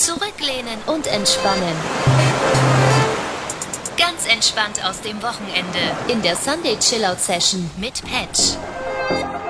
Zurücklehnen und entspannen. Ganz entspannt aus dem Wochenende in der Sunday Chillout Session mit Patch.